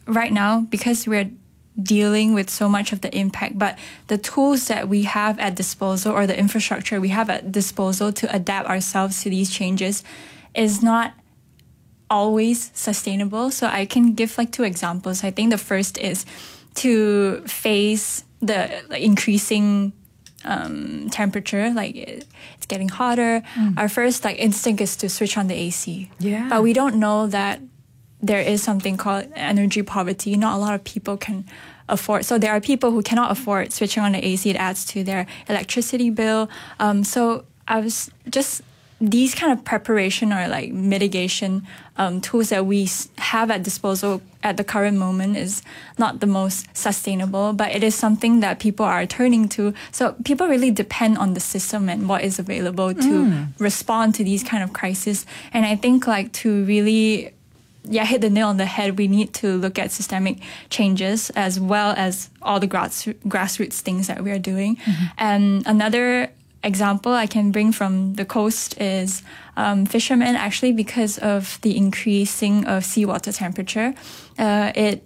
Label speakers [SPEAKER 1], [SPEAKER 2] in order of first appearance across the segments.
[SPEAKER 1] right now, because we're dealing with so much of the impact, but the tools that we have at disposal, or the infrastructure we have at disposal to adapt ourselves to these changes, is not always sustainable. So I can give like 2 examples. I think the first is to face the increasing temperature, like it's getting hotter. Our first like instinct is to switch on the AC.
[SPEAKER 2] Yeah.
[SPEAKER 1] But we don't know that there is something called energy poverty. Not a lot of people can afford. So there are people who cannot afford switching on the AC. It adds to their electricity bill. So I was just, these kind of preparation or like mitigation tools that we have at disposal at the current moment is not the most sustainable, but it is something that people are turning to. So people really depend on the system and what is available to respond to these kind of crises. And I think like to really hit the nail on the head, we need to look at systemic changes as well as all the grassroots things that we are doing. And another example I can bring from the coast is fishermen, actually, because of the increasing of seawater temperature, it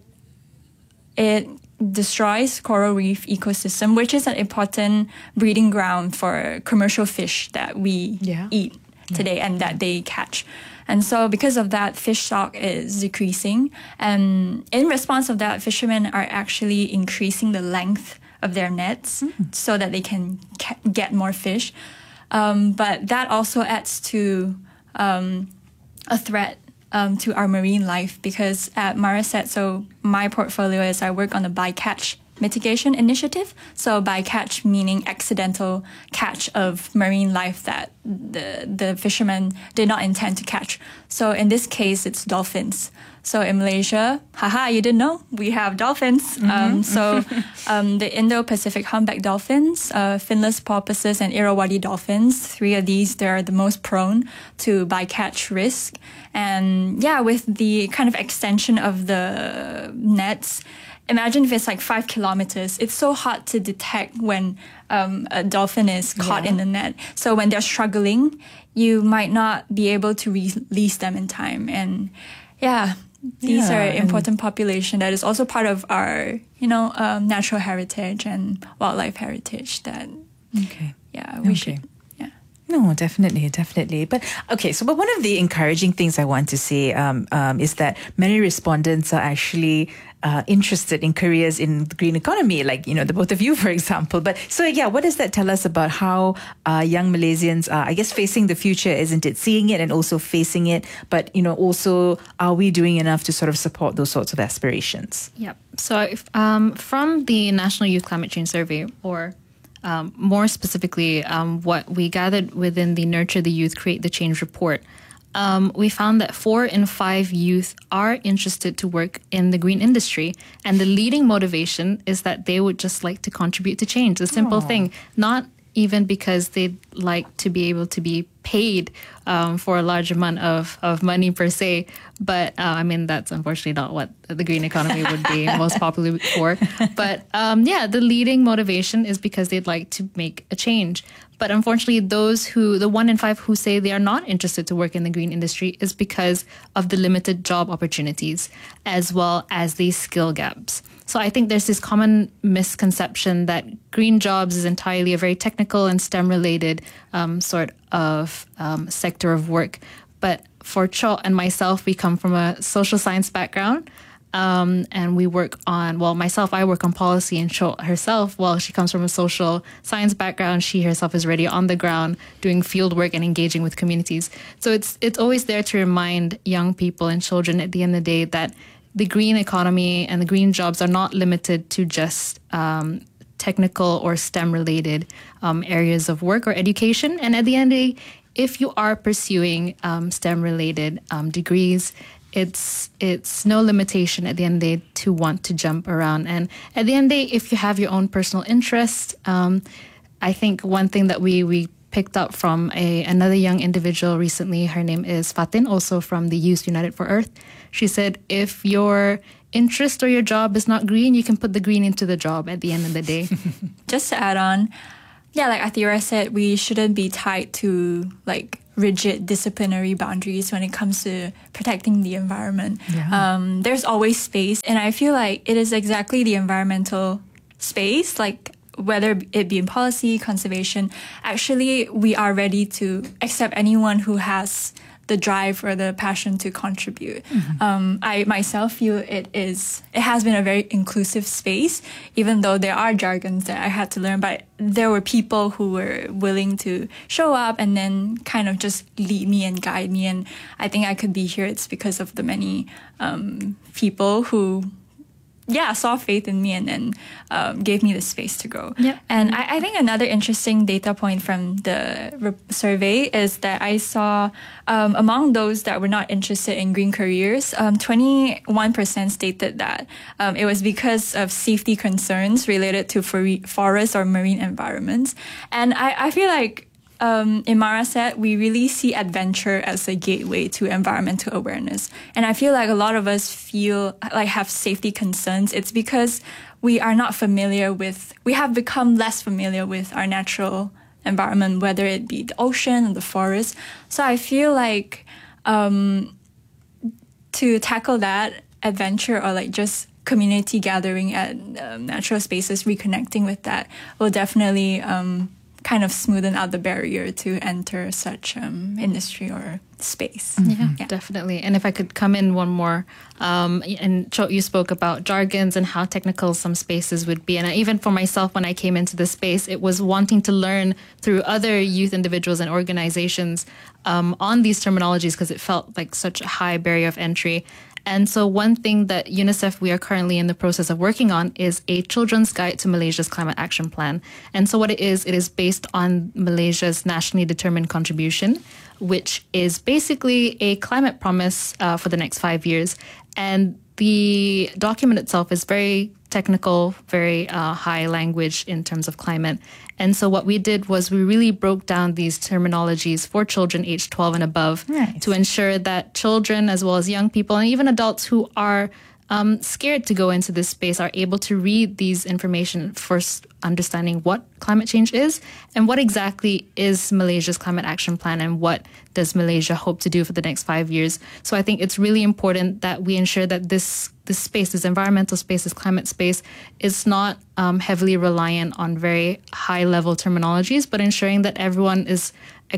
[SPEAKER 1] destroys coral reef ecosystem, which is an important breeding ground for commercial fish that we eat today and that they catch. And so because of that, fish stock is decreasing. And in response of that, fishermen are actually increasing the length of their nets so that they can get more fish. But that also adds to a threat to our marine life, because at Maraset, so my portfolio is I work on the bycatch mitigation initiative. So bycatch meaning accidental catch of marine life that the fishermen did not intend to catch. So in this case, it's dolphins. So in Malaysia, you didn't know, we have dolphins. The Indo-Pacific humpback dolphins, finless porpoises, and Irrawaddy dolphins, 3 of these, they're the most prone to bycatch risk. And with the kind of extension of the nets, imagine if it's like 5 kilometers. It's so hard to detect when a dolphin is caught in the net. So when they're struggling, you might not be able to release them in time. And these are important population that is also part of our, natural heritage and wildlife heritage that, we should.
[SPEAKER 2] No, definitely. But one of the encouraging things I want to say is that many respondents are actually interested in careers in the green economy, like, the both of you, for example. But so, what does that tell us about how young Malaysians are, I guess, facing the future, isn't it? Seeing it and also facing it. But, also, are we doing enough to sort of support those sorts of aspirations?
[SPEAKER 3] Yep. So if, from the National Youth Climate Change Survey, or more specifically, what we gathered within the Nurture the Youth, Create the Change report, we found that 4 in 5 youth are interested to work in the green industry. And the leading motivation is that they would just like to contribute to change. A simple thing, not even because they'd like to be able to be paid for a large amount of money per se. But that's unfortunately not what the green economy would be most popular for. But the leading motivation is because they'd like to make a change. But unfortunately, the 1 in 5 who say they are not interested to work in the green industry is because of the limited job opportunities as well as the skill gaps. So I think there's this common misconception that green jobs is entirely a very technical and STEM-related sort of sector of work. But for Cho and myself, we come from a social science background. And we work on, I work on policy, and Cho herself, she comes from a social science background. She herself is already on the ground doing field work and engaging with communities. So it's always there to remind young people and children at the end of the day that the green economy and the green jobs are not limited to just technical or STEM-related areas of work or education. And at the end of the day, if you are pursuing STEM-related degrees, it's no limitation at the end of the day to want to jump around. And at the end of the day, if you have your own personal interest, I think one thing that we picked up from another young individual recently, her name is Fatin, also from the Youth United for Earth. She said, if your interest or your job is not green, you can put the green into the job at the end of the day.
[SPEAKER 1] Just to add on, yeah, like Athira said, we shouldn't be tied to like rigid disciplinary boundaries when it comes to protecting the environment.
[SPEAKER 2] Yeah.
[SPEAKER 1] There's always space, and I feel like it is exactly the environmental space, like whether it be in policy, conservation, actually we are ready to accept anyone who has the drive or the passion to contribute. I myself feel it has been a very inclusive space, even though there are jargons that I had to learn, but there were people who were willing to show up and then kind of just lead me and guide me. And I think I could be here. It's because of the many people who saw faith in me and then gave me the space to grow.
[SPEAKER 3] Yep.
[SPEAKER 1] And I think another interesting data point from the survey is that I saw among those that were not interested in green careers, 21% stated that it was because of safety concerns related to forest or marine environments. And I feel like in Maraset, we really see adventure as a gateway to environmental awareness. And I feel like a lot of us have safety concerns. It's because we are not we have become less familiar with our natural environment, whether it be the ocean or the forest. So I feel like to tackle that adventure or like just community gathering at natural spaces, reconnecting with that will definitely kind of smoothen out the barrier to enter such industry or space.
[SPEAKER 3] Yeah, definitely. And if I could come in one more, and Chok, you spoke about jargons and how technical some spaces would be. And even for myself, when I came into this space, it was wanting to learn through other youth individuals and organizations on these terminologies because it felt like such a high barrier of entry. And so one thing that UNICEF, we are currently in the process of working on is a children's guide to Malaysia's climate action plan. And so what it is based on Malaysia's nationally determined contribution, which is basically a climate promise for the next 5 years. And the document itself is very technical, very high language in terms of climate. And so what we did was we really broke down these terminologies for children aged 12 and above to ensure that children as well as young people and even adults who are scared to go into this space are able to read these information, first understanding what climate change is and what exactly is Malaysia's climate action plan and what does Malaysia hope to do for the next 5 years. So I think it's really important that we ensure that this space, this environmental space, this climate space is not heavily reliant on very high level terminologies, but ensuring that everyone is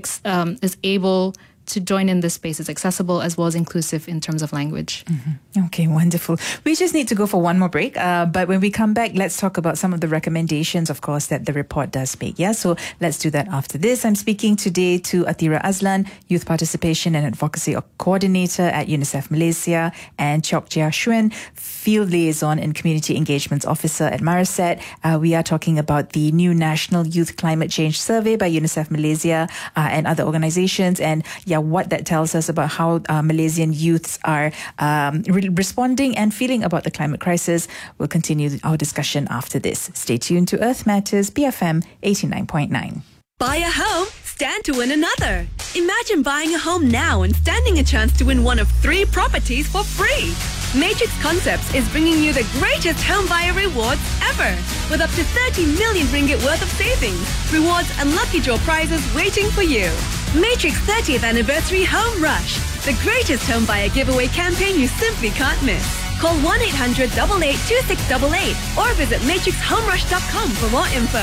[SPEAKER 3] able to join in this space is accessible as well as inclusive in terms of language.
[SPEAKER 2] Okay, wonderful. We just need to go for one more break. But when we come back, let's talk about some of the recommendations, of course, that the report does make. Yeah, so let's do that after this. I'm speaking today to Athira Azlan, Youth Participation and Advocacy Coordinator at UNICEF Malaysia, and Chok Jia Xuan, Field Liaison and Community Engagements Officer at Maraset. We are talking about the new National Youth Climate Change Survey by UNICEF Malaysia and other organizations, and what that tells us about how Malaysian youths are responding and feeling about the climate crisis. We'll continue our discussion after this. Stay tuned to Earth Matters, BFM 89.9.
[SPEAKER 4] Buy a home, stand to win another. Imagine buying a home now and standing a chance to win one of 3 properties for free. Matrix Concepts is bringing you the greatest home buyer rewards ever, with up to 30 million ringgit worth of savings, rewards and lucky draw prizes waiting for you. Matrix 30th Anniversary Home Rush, the greatest home buyer giveaway campaign you simply can't miss. Call 1-800-882688 or visit matrixhomerush.com for more info.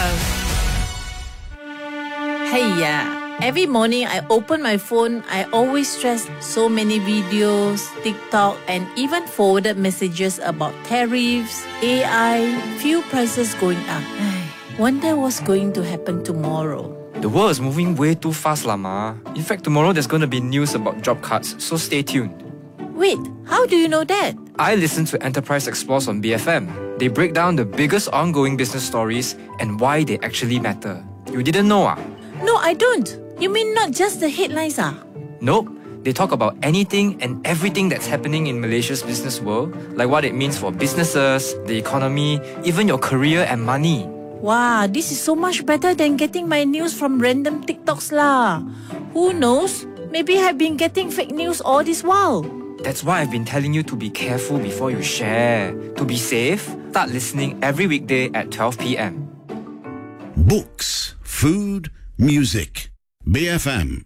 [SPEAKER 5] Hey, every morning I open my phone, I always stress so many videos, TikTok, and even forwarded messages about tariffs, AI, fuel prices going up. Wonder what's going to happen tomorrow.
[SPEAKER 6] The world is moving way too fast, Lama. In fact, tomorrow there's going to be news about job cuts, so stay tuned.
[SPEAKER 5] Wait, how do you know that?
[SPEAKER 6] I listen to Enterprise Explores on BFM. They break down the biggest ongoing business stories and why they actually matter. You didn't know, ah?
[SPEAKER 5] No, I don't. You mean not just the headlines, ah?
[SPEAKER 6] Nope. They talk about anything and everything that's happening in Malaysia's business world, like what it means for businesses, the economy, even your career and money.
[SPEAKER 5] Wow, this is so much better than getting my news from random TikToks lah. Who knows? Maybe I've been getting fake news all this while.
[SPEAKER 6] That's why I've been telling you to be careful before you share. To be safe, start listening every weekday at 12 p.m.
[SPEAKER 7] Books, food, music. BFM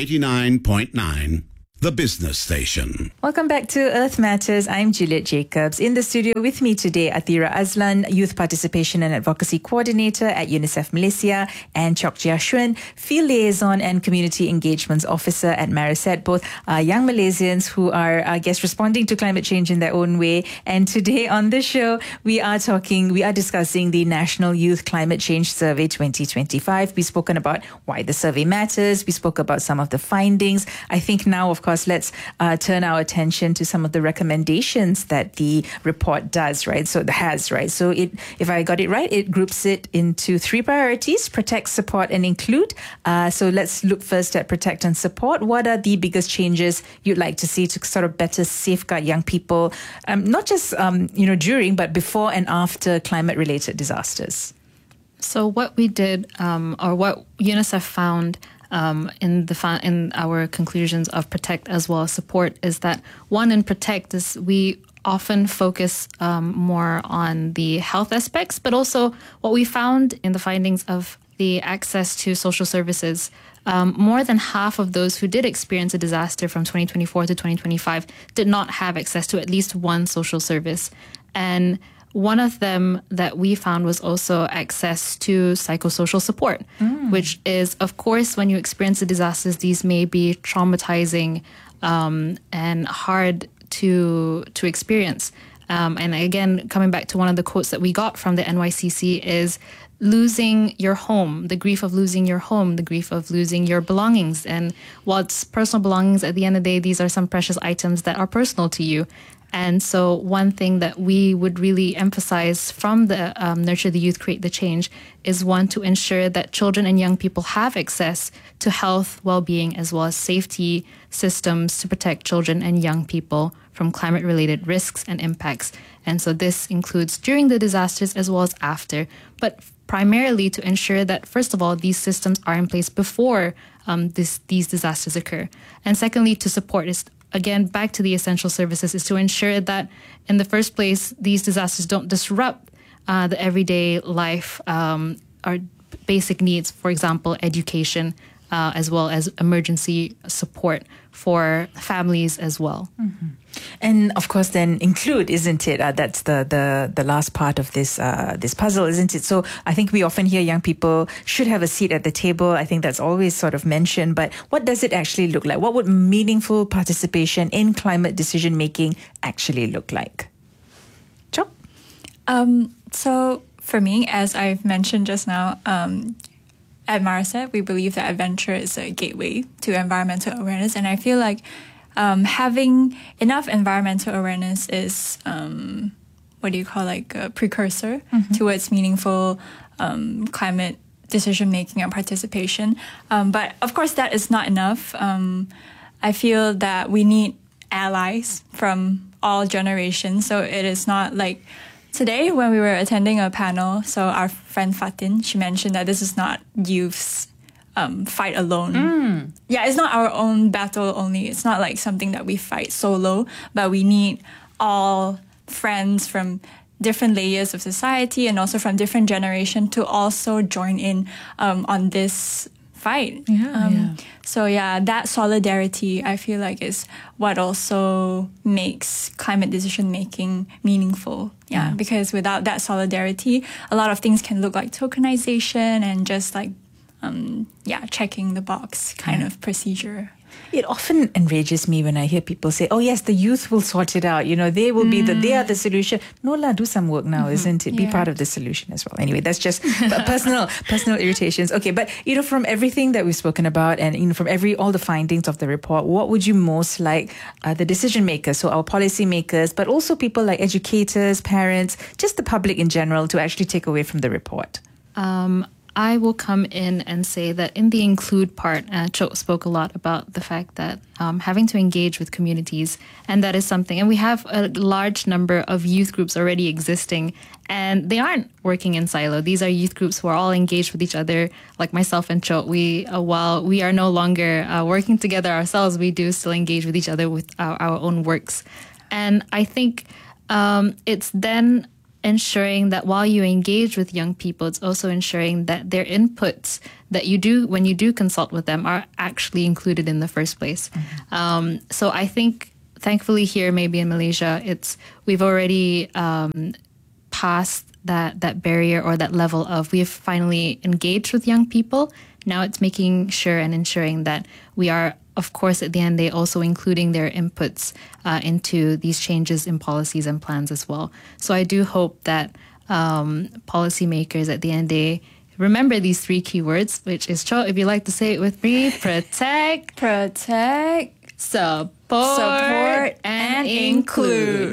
[SPEAKER 7] 89.9, the business station.
[SPEAKER 2] Welcome back to Earth Matters. I'm Juliet Jacobs. In the studio with me today, Athira Azlan, Youth Participation and Advocacy Coordinator at UNICEF Malaysia, and Chok Jia Shun, Field Liaison and Community Engagements Officer at Mariset, both young Malaysians who are, I guess, responding to climate change in their own way. And today on the show, we are discussing the National Youth Climate Change Survey 2025. We've spoken about why the survey matters. We spoke about some of the findings. I think now, of course, let's turn our attention to some of the recommendations that the report does, right? So if I got it right, it groups it into 3 priorities: protect, support, and include. So let's look first at protect and support. What are the biggest changes you'd like to see to sort of better safeguard young people, not just during, but before and after climate-related disasters?
[SPEAKER 3] So what we did, or what UNICEF found in our conclusions of protect as well as support, is that one, in protect, is we often focus more on the health aspects, but also what we found in the findings of the access to social services. More than half of those who did experience a disaster from 2024 to 2025 did not have access to at least one social service. And one of them that we found was also access to psychosocial support, which is, of course, when you experience the disasters, these may be traumatizing and hard to experience. And again, coming back to one of the quotes that we got from the NYCC is losing your home, the grief of losing your home, the grief of losing your belongings. And while it's personal belongings, at the end of the day, these are some precious items that are personal to you. And so one thing that we would really emphasize from the Nurture the Youth, Create the Change is, one, to ensure that children and young people have access to health, well-being, as well as safety systems to protect children and young people from climate-related risks and impacts. And so this includes during the disasters as well as after, but primarily to ensure that, first of all, these systems are in place before these disasters occur. And secondly, to support is, again, back to the essential services, is to ensure that in the first place, these disasters don't disrupt the everyday life or basic needs, for example, education, as well as emergency support for families as well.
[SPEAKER 2] Mm-hmm. And of course, then include, isn't it? That's the last part of this puzzle, isn't it? So I think we often hear young people should have a seat at the table. I think that's always sort of mentioned. But what does it actually look like? What would meaningful participation in climate decision making actually look like? Chok?
[SPEAKER 1] So for me, as I've mentioned just now, at Mariset, we believe that adventure is a gateway to environmental awareness, and I feel like having enough environmental awareness is a precursor towards meaningful climate decision making and participation. But of course, that is not enough. I feel that we need allies from all generations. So it is not like today when we were attending a panel. So our friend Fatin, she mentioned that this is not youth's fight alone. Yeah, it's not our own battle only. It's not like something that we fight solo, but we need all friends from different layers of society and also from different generations to also join in on this fight. So that solidarity, I feel like, is what also makes climate decision making meaningful. Because without that solidarity, a lot of things can look like tokenization and just like checking the box kind of procedure.
[SPEAKER 2] It often enrages me when I hear people say, "Oh yes, the youth will sort it out. They will be they are the solution." No lah, do some work now, isn't it? Be part of the solution as well. Anyway, that's just personal irritations. Okay, but from everything that we've spoken about and from all the findings of the report, what would you most like the decision makers, so our policy makers, but also people like educators, parents, just the public in general, to actually take away from the report?
[SPEAKER 3] I will come in and say that in the include part, Chok spoke a lot about the fact that having to engage with communities, and that is something, and we have a large number of youth groups already existing, and they aren't working in silo. These are youth groups who are all engaged with each other, like myself and Chok. While we are no longer working together ourselves, we do still engage with each other with our own works. And I think it's then ensuring that while you engage with young people, it's also ensuring that their inputs that you do when you do consult with them are actually included in the first place. So I think, thankfully, here maybe in Malaysia, we've already passed that barrier or that level of we've finally engaged with young people. Now it's making sure and ensuring that we are, of course, at the end, they also including their inputs into these changes in policies and plans as well. So I do hope that policymakers at the end of the day remember these 3 keywords, which is, Cho, if you'd like to say it with me, protect, support, and include.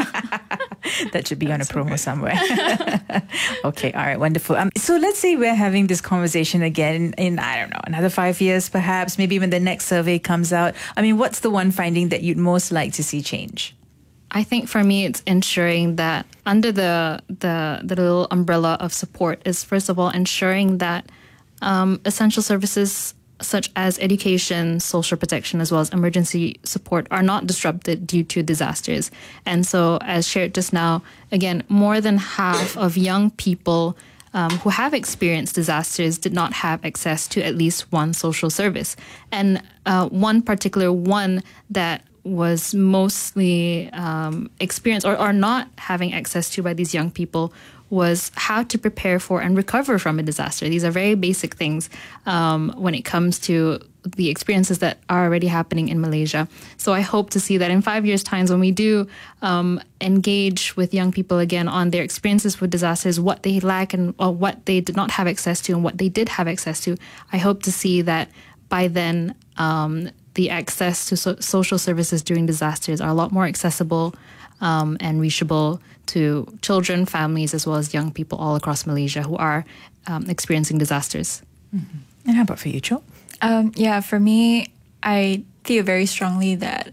[SPEAKER 2] That should be on a promo somewhere. Okay, all right, wonderful. So let's say we're having this conversation again in, I don't know, another 5 years perhaps, maybe when the next survey comes out. I mean, what's the one finding that you'd most like to see change?
[SPEAKER 3] I think for me, it's ensuring that under the little umbrella of support is, first of all, ensuring that essential services such as education, social protection, as well as emergency support are not disrupted due to disasters. And so, as shared just now, again, more than half of young people who have experienced disasters did not have access to at least one social service. And one particular one that was mostly experienced or not having access to by these young people was how to prepare for and recover from a disaster. These are very basic things when it comes to the experiences that are already happening in Malaysia. So I hope to see that in 5 years' time, when we do engage with young people again on their experiences with disasters, what they lack and or what they did not have access to and what they did have access to, I hope to see that by then the access to social services during disasters are a lot more accessible and reachable to children, families, as well as young people all across Malaysia who are experiencing disasters.
[SPEAKER 2] Mm-hmm. And how about for you, Cho?
[SPEAKER 1] Yeah, for me, I feel very strongly that,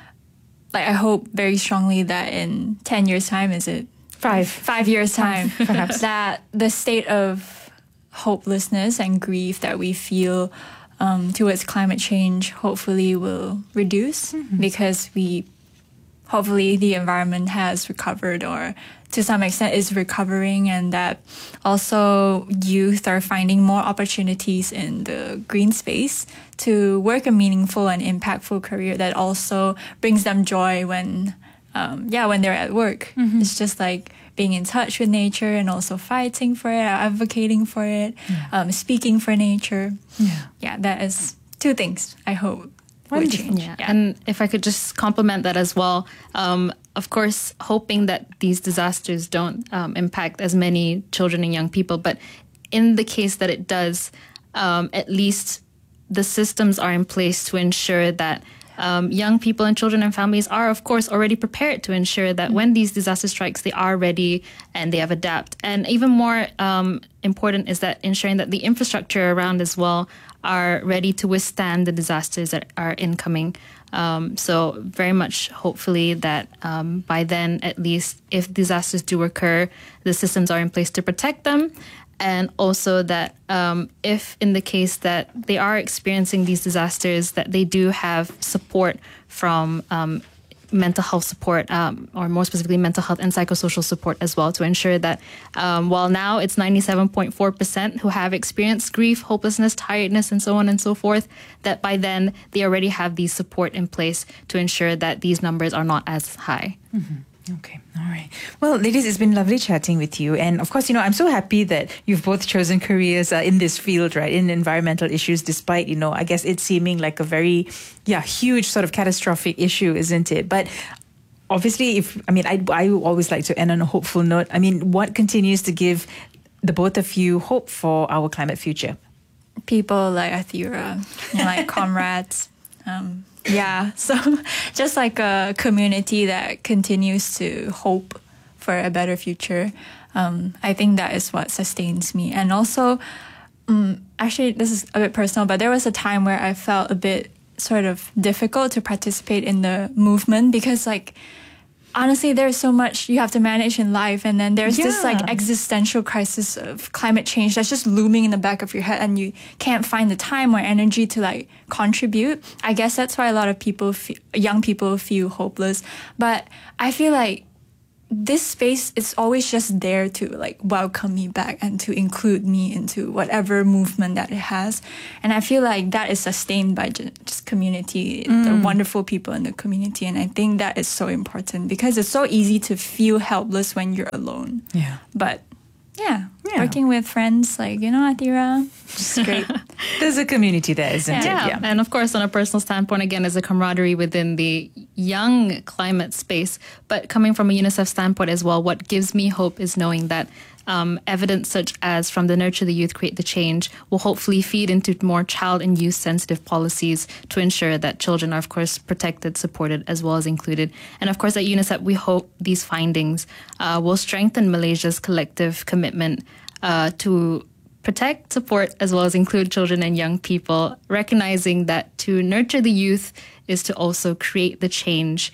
[SPEAKER 1] I hope very strongly that in 10 years' time, is it? 5 years' time, perhaps, that the state of hopelessness and grief that we feel towards climate change hopefully will reduce because hopefully the environment has recovered or to some extent is recovering, and that also youth are finding more opportunities in the green space to work a meaningful and impactful career that also brings them joy when they're at work. It's just like being in touch with nature and also fighting for it, advocating for it, speaking for nature. Yeah, that is 2 things I hope would change.
[SPEAKER 3] Yeah. And if I could just complement that as well, of course, hoping that these disasters don't impact as many children and young people, but in the case that it does, at least the systems are in place to ensure that young people and children and families are, of course, already prepared to ensure that when these disaster strikes, they are ready and they have adapt. And even more important is that ensuring that the infrastructure around as well are ready to withstand the disasters that are incoming. So very much hopefully that by then, at least if disasters do occur, the systems are in place to protect them. And also that if in the case that they are experiencing these disasters, that they do have support from mental health support, or more specifically mental health and psychosocial support as well, to ensure that while now it's 97.4% who have experienced grief, hopelessness, tiredness, and so on and so forth, that by then they already have these support in place to ensure that these numbers are not as high.
[SPEAKER 2] Okay. All right. Well, ladies, it's been lovely chatting with you. And of course, I'm so happy that you've both chosen careers in this field, right, in environmental issues, despite, I guess it seeming like a very, huge sort of catastrophic issue, isn't it? But obviously, I always like to end on a hopeful note. What continues to give the both of you hope for our climate future?
[SPEAKER 1] People like Athira, like comrades. So just like a community that continues to hope for a better future. I think that is what sustains me. And also, actually, this is a bit personal, but there was a time where I felt a bit sort of difficult to participate in the movement because, honestly, there's so much you have to manage in life. And then there's this existential crisis of climate change that's just looming in the back of your head and you can't find the time or energy to contribute. I guess that's why a lot of young people feel hopeless. But I feel like this space is always just there to like welcome me back and to include me into whatever movement that it has. And I feel like that is sustained by just community, the wonderful people in the community. And I think that is so important because it's so easy to feel helpless when you're alone.
[SPEAKER 2] Yeah.
[SPEAKER 1] But working with friends like, Athira, just great.
[SPEAKER 2] There's a community there, isn't it?
[SPEAKER 3] Yeah. And of course, on a personal standpoint, again, there's a camaraderie within the young climate space. But coming from a UNICEF standpoint as well, what gives me hope is knowing that evidence such as from the Nurture the Youth, Create the Change will hopefully feed into more child and youth sensitive policies to ensure that children are, of course, protected, supported, as well as included. And of course, at UNICEF, we hope these findings will strengthen Malaysia's collective commitment to protect, support, as well as include children and young people, recognizing that to nurture the youth is to also create the change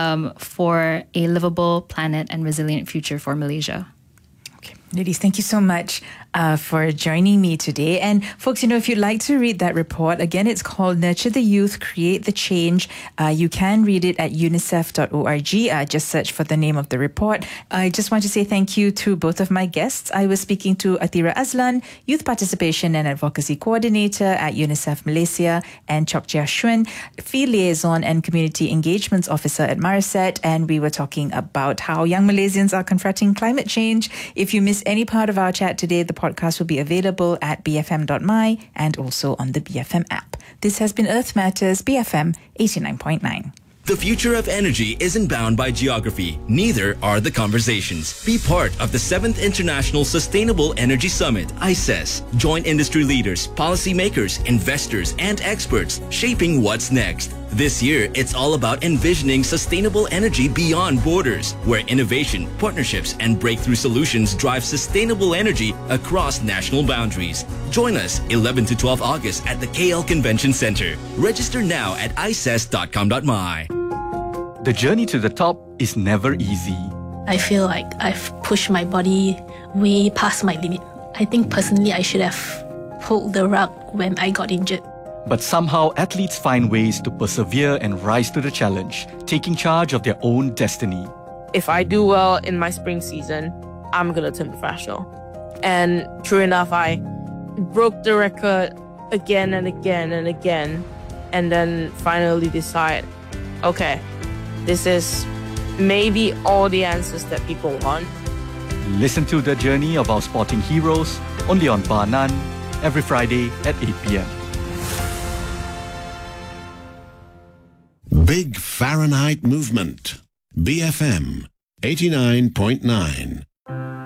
[SPEAKER 3] for a livable planet and resilient future for Malaysia.
[SPEAKER 2] Ladies, thank you so much for joining me today. And folks, if you'd like to read that report, again, it's called Nurture the Youth, Create the Change. You can read it at unicef.org. Just search for the name of the report. I just want to say thank you to both of my guests. I was speaking to Athira Azlan, Youth Participation and Advocacy Coordinator at UNICEF Malaysia, and Chok Jia Shun, Field Liaison and Community Engagements Officer at Maraset. And we were talking about how young Malaysians are confronting climate change. If you miss any part of our chat today, the podcast will be available at bfm.my and also on the BFM app. This has been Earth Matters, BFM 89.9.
[SPEAKER 8] The future of energy isn't bound by geography. Neither are the conversations. Be part of the 7th International Sustainable Energy Summit, ICES. Join industry leaders, policymakers, investors, and experts shaping what's next. This year, it's all about envisioning sustainable energy beyond borders, where innovation, partnerships, and breakthrough solutions drive sustainable energy across national boundaries. Join us 11 to 12 August at the KL Convention Center. Register now at ices.com.my.
[SPEAKER 9] The journey to the top is never easy.
[SPEAKER 10] I feel like I've pushed my body way past my limit. I think personally I should have pulled the rug when I got injured.
[SPEAKER 9] But somehow athletes find ways to persevere and rise to the challenge, taking charge of their own destiny.
[SPEAKER 11] If I do well in my spring season, I'm going to turn professional. And true enough, I broke the record again and again and again, and then finally decide, okay, this is maybe all the answers that people want.
[SPEAKER 9] Listen to the journey of our sporting heroes only on Banan every Friday at 8 p.m.
[SPEAKER 7] Big Fahrenheit Movement. BFM 89.9.